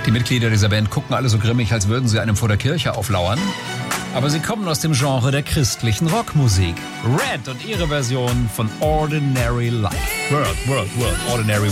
Die Mitglieder dieser Band gucken alle so grimmig, als würden sie einem vor der Kirche auflauern. Aber sie kommen aus dem Genre der christlichen Rockmusik. Red und ihre Version von Ordinary Life. World, Ordinary